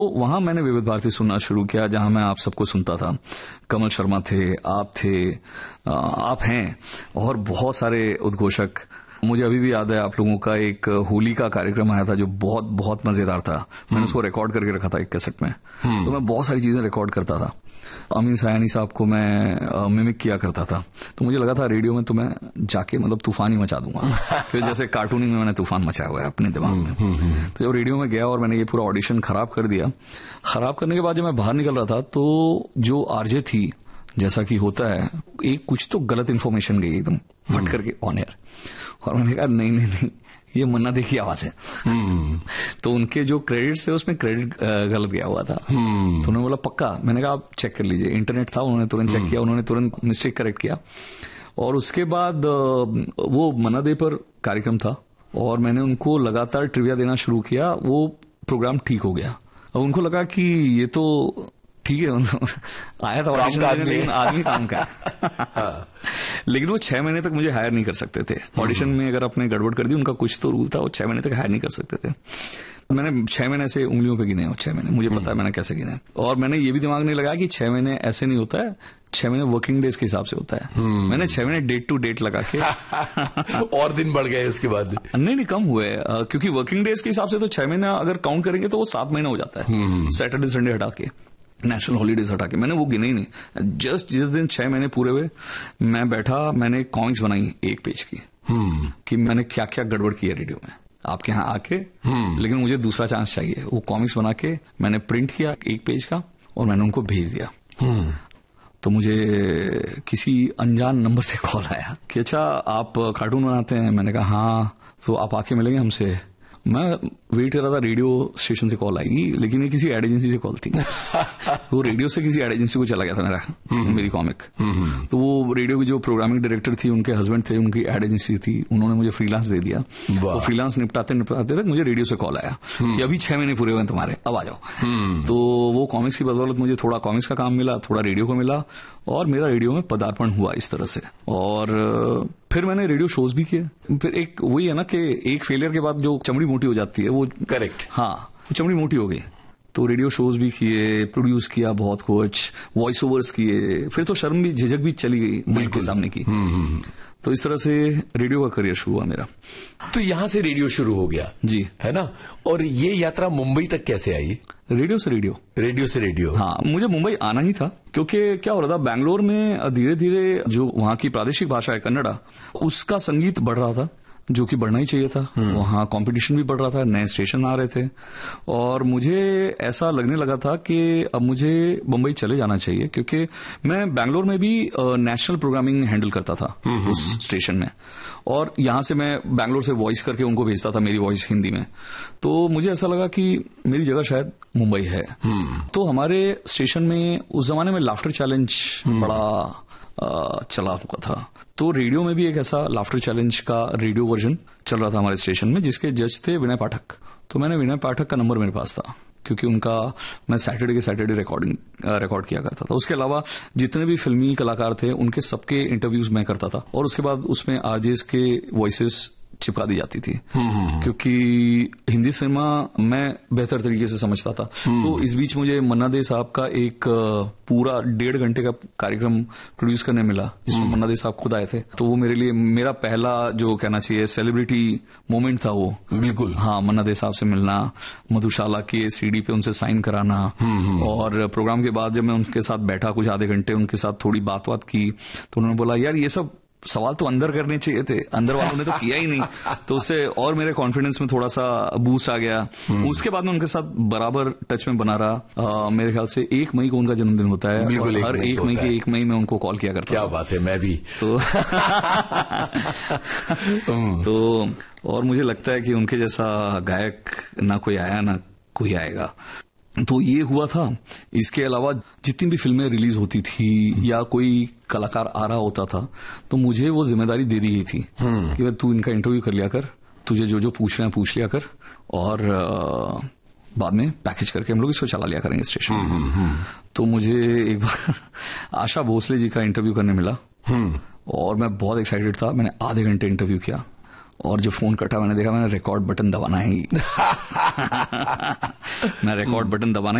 तो वहां मैंने विविध भारती सुनना शुरू किया, जहां मैं आप सबको सुनता था। कमल शर्मा थे, आप हैं, और बहुत सारे उद्घोषक। मुझे अभी भी याद है आप लोगों का एक होली का कार्यक्रम आया था जो बहुत बहुत मजेदार था। मैंने उसको रिकॉर्ड करके रखा था एक कैसेट में। तो मैं बहुत सारी चीजें रिकॉर्ड करता था। अमीन सयानी साहब को मैं मिमिक किया करता था। तो मुझे लगा था रेडियो में तो मैं जाके मतलब तूफान ही मचा दूंगा। फिर जैसे कार्टूनिंग में मैंने तूफान मचाया हुआ है अपने दिमाग में। तो जब रेडियो में गया और मैंने ये पूरा ऑडिशन खराब कर दिया, खराब करने के बाद जब मैं बाहर निकल रहा था तो जो आरजे थी, जैसा कि होता है, एक कुछ तो गलत इन्फॉर्मेशन गई एकदम फट करके ऑन एयर। और मैंने कहा नहीं ये मन्ना दे की आवाज है। तो उनके जो क्रेडिट्स थे उसमें क्रेडिट गलत गया हुआ था। तो उन्होंने बोला पक्का? मैंने कहा आप चेक कर लीजिए। इंटरनेट था, उन्होंने तुरंत चेक किया, उन्होंने तुरंत मिस्टेक करेक्ट किया। और उसके बाद वो मन्ना दे पर कार्यक्रम था और मैंने उनको लगातार ट्रिविया देना शुरू किया। वो प्रोग्राम ठीक हो गया और उनको लगा कि ये तो ठीक है, आया था ऑडिशन, लेकिन आदमी काम का है। लेकिन वो 6 महीने तक मुझे हायर नहीं कर सकते थे। ऑडिशन में अगर आपने गड़बड़ कर दी, उनका कुछ तो रूल था, वो 6 महीने तक हायर नहीं कर सकते थे। मैंने 6 महीने से उंगलियों पे गिने, 6 महीने मुझे पता है मैंने कैसे गिने। और मैंने ये भी दिमाग नहीं लगाया कि 6 महीने ऐसे नहीं होता है, 6 महीने वर्किंग डेज के हिसाब से होता है। मैंने 6 महीने डेट टू डेट लगा के और दिन बढ़ गए उसके बाद? नहीं कम हुए, क्योंकि वर्किंग डेज के हिसाब से तो 6 महीना अगर काउंट करेंगे तो वो 7 महीना हो जाता है। सैटरडे संडे हटा के, नेशनल हॉलीडेज हटा के, मैंने वो गिने ही नहीं। जस्ट जिस दिन 6 महीने पूरे हुए, मैं बैठा, मैंने कॉमिक्स बनाई 1 पेज की कि मैंने क्या क्या गड़बड़ की है रेडियो में आपके यहाँ आके। लेकिन मुझे दूसरा चांस चाहिए। वो कॉमिक्स बना के मैंने प्रिंट किया 1 पेज का और मैंने उनको भेज दिया। तो मुझे किसी अनजान नंबर से कॉल आया कि अच्छा आप कार्टून बनाते हैं? मैंने कहा हाँ। तो आप आके मिलेंगे हमसे? मैं वेट कर रहा था रेडियो स्टेशन से कॉल आएगी, लेकिन ये किसी एड एजेंसी से कॉल थी। वो रेडियो से किसी एड एजेंसी को चला गया था मेरी कॉमिक। तो वो रेडियो की जो प्रोग्रामिंग डायरेक्टर थी, उनके हस्बैंड थे, उनकी एड एजेंसी थी, उन्होंने मुझे फ्रीलांस दे दिया। वो फ्रीलांस निपटाते तक मुझे रेडियो से कॉल आया कि अभी 6 महीने पूरे हुए तुम्हारे, अब आ जाओ। तो वो कॉमिक्स की बदौलत मुझे थोड़ा कॉमिक्स का काम मिला, थोड़ा रेडियो को मिला और मेरा रेडियो में पदार्पण हुआ इस तरह से। और फिर मैंने रेडियो शोज भी किए। फिर एक वही है ना कि एक फेलियर के बाद जो चमड़ी मोटी हो जाती है, वो करेक्ट, हाँ, चमड़ी मोटी हो गई। तो रेडियो शोज भी किए, प्रोड्यूस किया बहुत कुछ, वॉइस ओवर्स किए। फिर तो शर्म भी, झिझक भी चली गई माइक के सामने की। तो इस तरह से रेडियो का करियर शुरू हुआ मेरा। तो यहां से रेडियो शुरू हो गया जी, है ना? और ये यात्रा मुंबई तक कैसे आई? रेडियो से रेडियो, रेडियो से रेडियो। हाँ, मुझे मुंबई आना ही था क्योंकि क्या हो रहा था, बैंगलोर में धीरे धीरे जो वहां की प्रादेशिक भाषा है कन्नड़ा, उसका संगीत बढ़ रहा था, जो कि बढ़ना ही चाहिए था। वहां कंपटीशन भी बढ़ रहा था, नए स्टेशन आ रहे थे और मुझे ऐसा लगने लगा था कि अब मुझे मुंबई चले जाना चाहिए, क्योंकि मैं बैंगलोर में भी नेशनल प्रोग्रामिंग हैंडल करता था उस स्टेशन में, और यहां से मैं बैंगलोर से वॉइस करके उनको भेजता था, मेरी वॉइस हिंदी में। तो मुझे ऐसा लगा कि मेरी जगह शायद मुंबई है। तो हमारे स्टेशन में उस जमाने में लाफ्टर चैलेंज बड़ा चला हुआ था। तो रेडियो में भी एक ऐसा लाफ्टर चैलेंज का रेडियो वर्जन चल रहा था हमारे स्टेशन में, जिसके जज थे विनय पाठक। तो मैंने विनय पाठक का नंबर मेरे पास था, क्योंकि उनका मैं सैटरडे के सैटरडे रिकॉर्ड किया करता था। उसके अलावा जितने भी फिल्मी कलाकार थे उनके सबके इंटरव्यूज मैं करता था, और उसके बाद उसमें आरजेस के वॉइसेस चिपका दी जाती थी, क्योंकि हिंदी सिनेमा मैं बेहतर तरीके से समझता था। तो इस बीच मुझे मन्ना दे साहब का एक पूरा 1.5 घंटे का कार्यक्रम प्रोड्यूस करने मिला, जिसमें मन्ना दे साहब खुद आए थे। तो वो मेरे लिए मेरा पहला, जो कहना चाहिए, सेलिब्रिटी मोमेंट था वो। बिल्कुल, हाँ, मन्ना दे साहब से मिलना, मधुशाला के सीडी पे उनसे साइन कराना, और प्रोग्राम के बाद जब मैं उनके साथ बैठा कुछ आधे घंटे, उनके साथ थोड़ी बात की, तो उन्होंने बोला यार ये सब सवाल तो अंदर करने चाहिए थे, अंदर वालों ने तो किया ही नहीं। तो उससे और मेरे कॉन्फिडेंस में थोड़ा सा बूस्ट आ गया। उसके बाद में उनके साथ बराबर टच में बना रहा। मेरे ख्याल से 1 मई को उनका जन्मदिन होता है, और हर 1 मई के 1 मई में उनको कॉल किया करता। क्या बात है, मैं भी तो और मुझे लगता है कि उनके जैसा गायक ना कोई आया ना कोई आएगा। तो ये हुआ था। इसके अलावा जितनी भी फिल्में रिलीज होती थी या कोई कलाकार आ रहा होता था, तो मुझे वो जिम्मेदारी दे दी गई थी कि भाई तू इनका इंटरव्यू कर लिया कर, तुझे जो जो पूछना है पूछ लिया कर, और बाद में पैकेज करके हम लोग इसको चला लिया करेंगे स्टेशन। तो मुझे एक बार आशा भोसले जी का इंटरव्यू करने मिला, और मैं बहुत एक्साइटेड था। मैंने आधे घंटे इंटरव्यू किया, और जब फोन कटा मैंने देखा मैंने रिकॉर्ड बटन दबाना है मैं रिकॉर्ड बटन दबाना